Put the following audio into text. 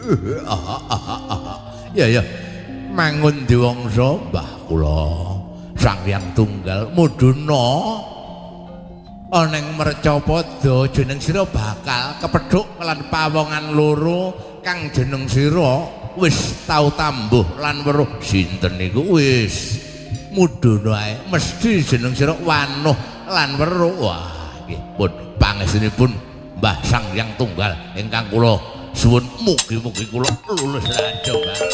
Ya ya. Mangun diwangsa Mbah kula Sang Hyang Tunggal muduna ana ing Mercapada jeneng sira bakal kepethuk lan pawongan loro kang jeneng sira wis tau tambuh lan weruh sinten niku wis muduna ae mesti jeneng sira wanuh lan weruh. Wah nggih pun pangestunipun Mbah Sang Hyang Tunggal ingkang kula suwun mugi-mugi kula lulus raja.